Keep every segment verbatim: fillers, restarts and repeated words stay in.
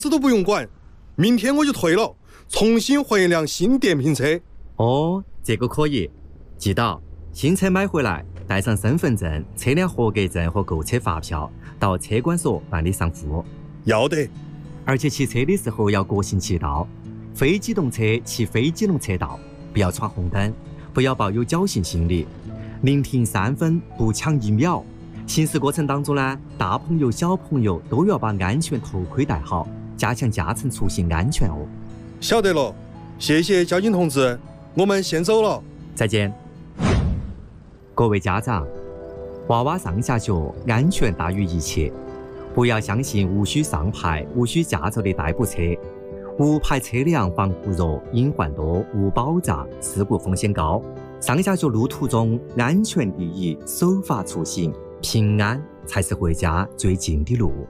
这都不用管，明天我就退了，重新换一辆新电瓶车。 哦，这个可以。记到，新车买回来，带上身份证、车辆合格证和购车发票，到车管所办理上户。 要得。 而且骑车的时候要国行骑道，非机动车骑非机动车道，不要闯红灯，不要抱有侥幸心理。临停三分，不抢一秒。行驶过程当中呢，大朋友小朋友都要把安全头盔戴好，加强驾乘出行安全哦。 晓得了，谢谢交警同志，我们先走了。 再见。各位家长，娃娃上下学安全大于一切，不要相信无需上牌、无需驾照的代步车。无牌车辆防护弱，隐患多，无保障，事故风险高。上下学路途中，安全第一，守法出行，平安才是回家最近的路。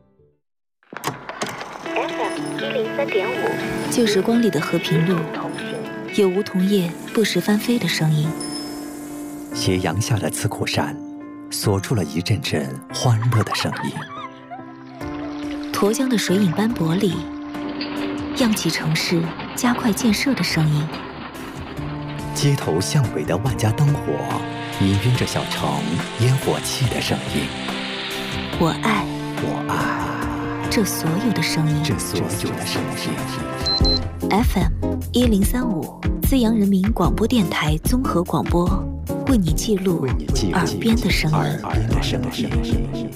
F M 一零三点五， 旧时光里的和平路，有梧桐叶不时翻飞的声音。 斜阳下的刺口山，锁住了一阵阵欢乐的声音。 沱江的水影斑驳里，漾起城市加快建设的声音。 街头巷尾的万家灯火，氤氲着小城烟火气的声音。 我爱， 我爱这所有的声音， 这所有的声音。 F M 一零三五，资阳人民广播电台综合广播，为你记录耳边的声音。 耳边的声音。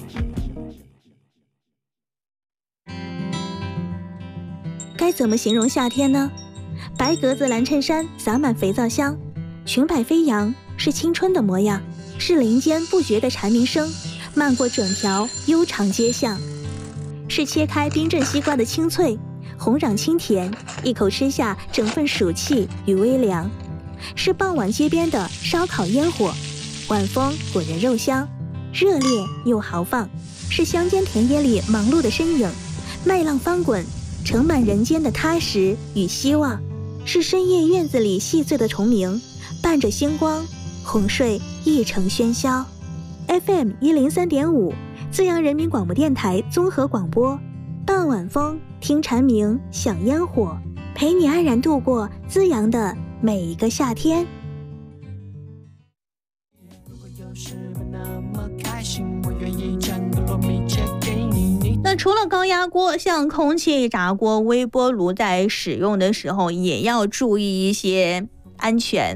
该怎么形容夏天呢？白格子蓝衬衫洒满肥皂香，裙摆飞扬，是青春的模样，是林间不绝的蝉鸣声，漫过整条悠长街巷，是切开冰镇西瓜的清脆，红壤清甜，一口吃下整份暑气与微凉，是傍晚街边的烧烤烟火，晚风裹着肉香，热烈又豪放，是乡间田野里忙碌的身影，麦浪翻滚，盛满人间的踏实与希望，是深夜院子里细碎的虫鸣，伴着星光，哄睡一城喧嚣。F M 一零三点五，资阳人民广播电台综合广播，傍晚风，听蝉鸣，享烟火，陪你安然度过资阳的每一个夏天。 那除了高压锅，像空气炸锅、微波炉在使用的时候也要注意一些安全。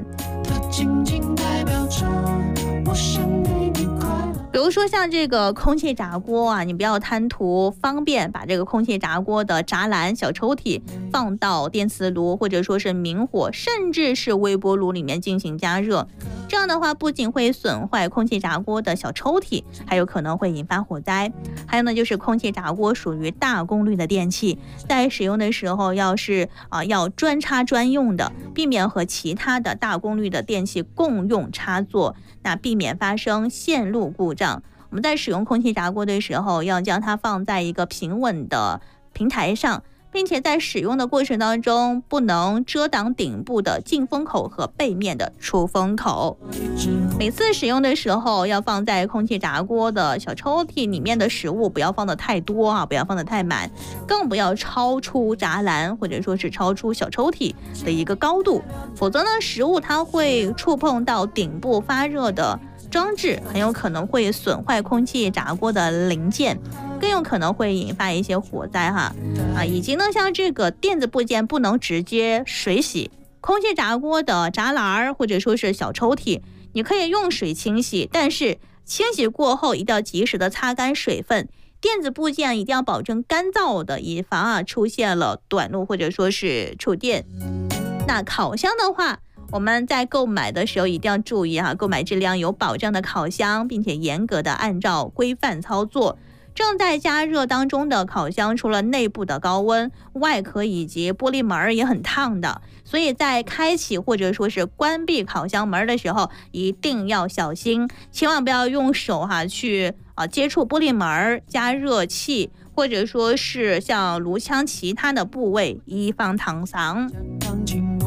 比如说像这个空气炸锅啊，你不要贪图方便，把这个空气炸锅的栅栏、小抽屉放到电磁炉或者说是明火，甚至是微波炉里面进行加热。这样的话，不仅会损坏空气炸锅的小抽屉，还有可能会引发火灾。还有呢，就是空气炸锅属于大功率的电器，在使用的时候要是啊、呃、要专插专用的，避免和其他的大功率的电器共用插座，那避免发生线路故障。我们在使用空气炸锅的时候，要将它放在一个平稳的平台上，并且在使用的过程当中，不能遮挡顶部的进风口和背面的出风口。每次使用的时候，要放在空气炸锅的小抽屉里面的食物不要放得太多啊，不要放得太满，更不要超出栅栏或者说是超出小抽屉的一个高度，否则呢，食物它会触碰到顶部发热的装置，很有可能会损坏空气炸锅的零件，更有可能会引发一些火灾哈啊！以及呢，像这个电子部件不能直接水洗，空气炸锅的栅栏或者说是小抽屉，你可以用水清洗，但是清洗过后一定要及时的擦干水分。电子部件一定要保证干燥的，以防啊出现了短路或者说是触电。那烤箱的话，我们在购买的时候一定要注意哈、啊，购买质量有保障的烤箱，并且严格的按照规范操作。正在加热当中的烤箱，除了内部的高温，外壳以及玻璃门也很烫的，所以在开启或者说是关闭烤箱门的时候，一定要小心，千万不要用手哈、啊、去啊接触玻璃门、加热器，或者说是像炉腔其他的部位，以防烫伤。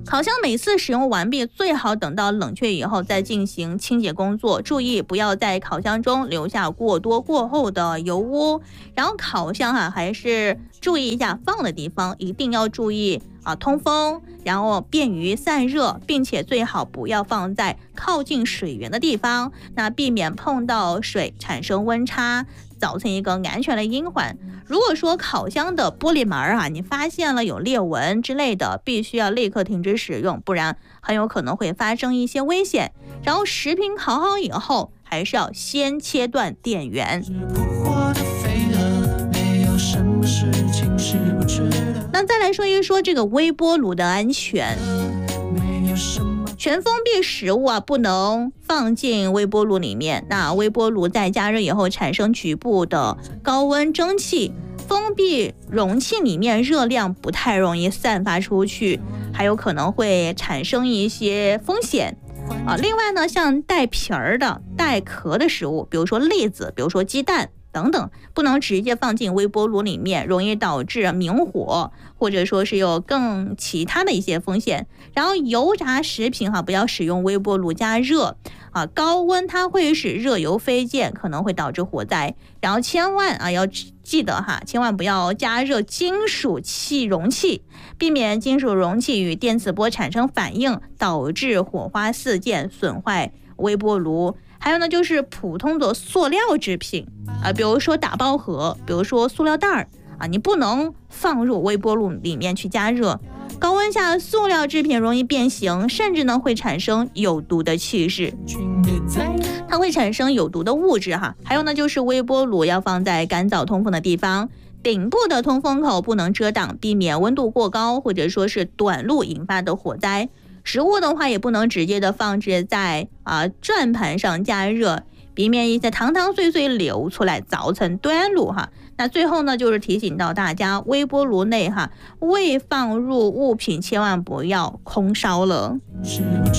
烤箱每次使用完毕，最好等到冷却以后再进行清洁工作，注意不要在烤箱中留下过多过厚的油污。然后烤箱哈、啊、还是注意一下放的地方，一定要注意啊通风，然后便于散热，并且最好不要放在靠近水源的地方，那避免碰到水产生温差，造成一个安全的隐患。如果说烤箱的玻璃门啊，你发现了有裂纹之类的，必须要立刻停止使用，不然很有可能会发生一些危险。然后食品烤好以后，还是要先切断电源。那再来说一说这个微波炉的安全。全封闭食物啊，不能放进微波炉里面。那微波炉在加热以后产生局部的高温蒸汽，封闭容器里面热量不太容易散发出去，还有可能会产生一些风险啊。另外呢，像带皮儿的、带壳的食物，比如说栗子，比如说鸡蛋等等，不能直接放进微波炉里面，容易导致明火，或者说是有更其他的一些风险。然后油炸食品哈，不要使用微波炉加热啊，高温它会使热油飞溅，可能会导致火灾。然后千万啊要记得哈，千万不要加热金属器容器，避免金属容器与电磁波产生反应，导致火花四溅，损坏微波炉。还有呢，就是普通的塑料制品啊，比如说打包盒，比如说塑料袋儿啊，你不能放入微波炉里面去加热。高温下，塑料制品容易变形，甚至呢会产生有毒的气势，它会产生有毒的物质哈。还有呢，就是微波炉要放在干燥通风的地方，顶部的通风口不能遮挡，避免温度过高或者说是短路引发的火灾。食物的话也不能直接的放置在啊转盘上加热，避免一些汤汤水水流出来造成短路哈。那最后呢，就是提醒到大家，微波炉内哈未放入物品千万不要空烧了。